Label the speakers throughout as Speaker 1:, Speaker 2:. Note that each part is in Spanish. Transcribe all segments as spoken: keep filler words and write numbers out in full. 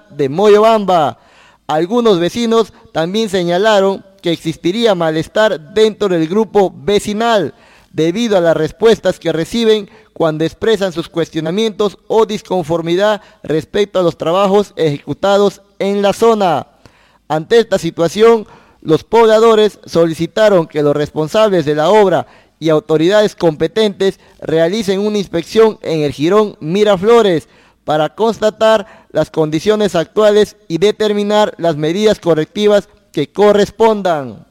Speaker 1: de Moyobamba. Algunos vecinos también señalaron que existiría malestar dentro del grupo vecinal debido a las respuestas que reciben cuando expresan sus cuestionamientos o disconformidad respecto a los trabajos ejecutados en la zona. Ante esta situación, los pobladores solicitaron que los responsables de la obra y autoridades competentes realicen una inspección en el jirón Miraflores para constatar las condiciones actuales y determinar las medidas correctivas que correspondan.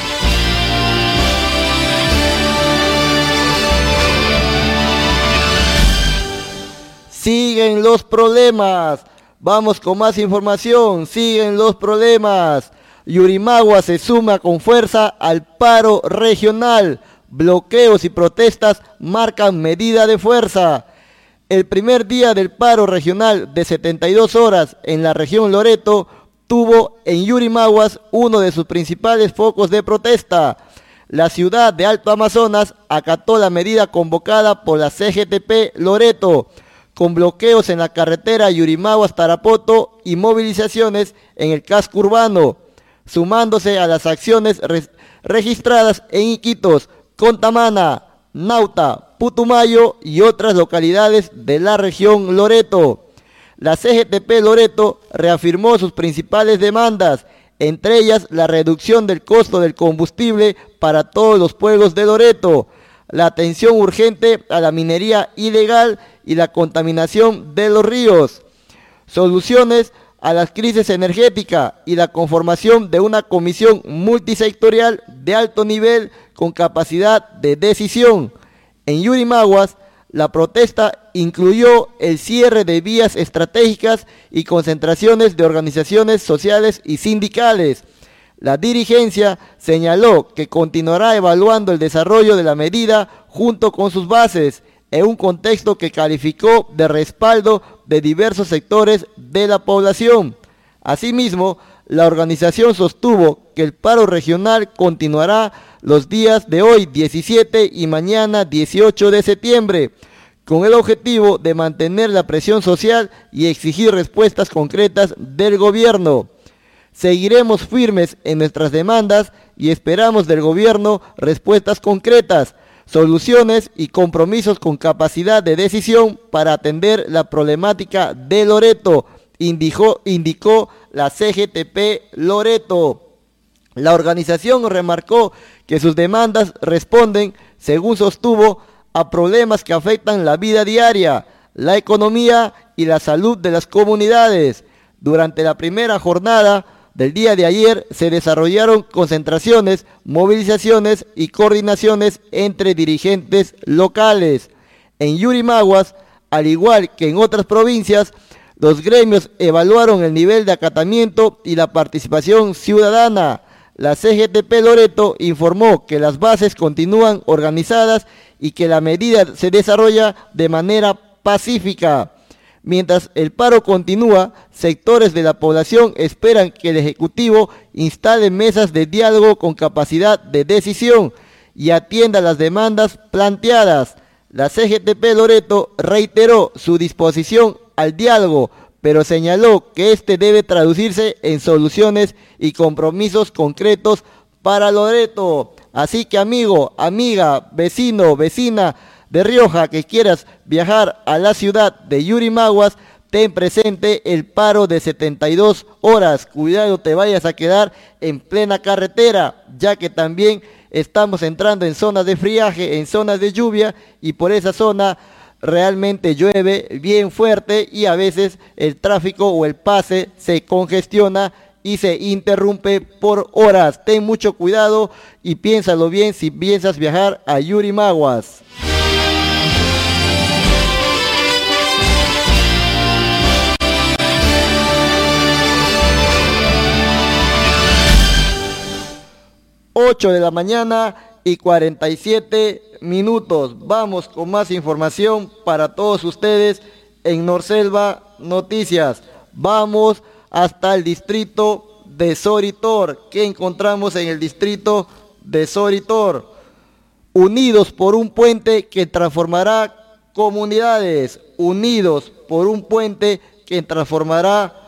Speaker 1: Siguen los problemas. Vamos con más información. Siguen los problemas. Yurimagua se suma con fuerza al paro regional. Bloqueos y protestas marcan medida de fuerza. El primer día del paro regional de setenta y dos horas en la región Loreto tuvo en Yurimaguas uno de sus principales focos de protesta. La ciudad de Alto Amazonas acató la medida convocada por la C G T P Loreto, con bloqueos en la carretera Yurimaguas-Tarapoto y movilizaciones en el casco urbano, sumándose a las acciones re- registradas en Iquitos, Contamana, Nauta, Putumayo y otras localidades de la región Loreto. La C G T P Loreto reafirmó sus principales demandas, entre ellas la reducción del costo del combustible para todos los pueblos de Loreto, la atención urgente a la minería ilegal y la contaminación de los ríos, soluciones a la crisis energética y la conformación de una comisión multisectorial de alto nivel con capacidad de decisión. En Yurimaguas, la protesta incluyó el cierre de vías estratégicas y concentraciones de organizaciones sociales y sindicales. La dirigencia señaló que continuará evaluando el desarrollo de la medida junto con sus bases, en un contexto que calificó de respaldo de diversos sectores de la población. Asimismo, la organización sostuvo que el paro regional continuará los días de hoy diecisiete y mañana dieciocho de septiembre, con el objetivo de mantener la presión social y exigir respuestas concretas del gobierno. Seguiremos firmes en nuestras demandas y esperamos del gobierno respuestas concretas, soluciones y compromisos con capacidad de decisión para atender la problemática de Loreto, indicó, indicó la C G T P Loreto. La organización remarcó que sus demandas responden, según sostuvo, a problemas que afectan la vida diaria, la economía y la salud de las comunidades. Durante la primera jornada del día de ayer se desarrollaron concentraciones, movilizaciones y coordinaciones entre dirigentes locales. En Yurimaguas, al igual que en otras provincias, los gremios evaluaron el nivel de acatamiento y la participación ciudadana. La C G T P Loreto informó que las bases continúan organizadas y que la medida se desarrolla de manera pacífica. Mientras el paro continúa, sectores de la población esperan que el Ejecutivo instale mesas de diálogo con capacidad de decisión y atienda las demandas planteadas. La C G T P Loreto reiteró su disposición al diálogo, pero señaló que este debe traducirse en soluciones y compromisos concretos para Loreto. Así que amigo, amiga, vecino, vecina de Rioja que quieras viajar a la ciudad de Yurimaguas, ten presente el paro de setenta y dos horas. Cuidado, te vayas a quedar en plena carretera, ya que también estamos entrando en zonas de friaje, en zonas de lluvia, y por esa zona realmente llueve bien fuerte y a veces el tráfico o el pase se congestiona y se interrumpe por horas. Ten mucho cuidado y piénsalo bien si piensas viajar a Yurimaguas. ocho de la mañana y cuarenta y siete minutos. Vamos con más información para todos ustedes en Norselva Noticias. Vamos hasta el distrito de Soritor. ¿Qué encontramos en el distrito de Soritor? Unidos por un puente que transformará comunidades. Unidos por un puente que transformará